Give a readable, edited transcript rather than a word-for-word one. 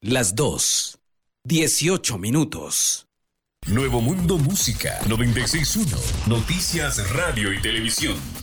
Las 2:18. Nuevo Mundo Música 96.1. Noticias, radio y televisión.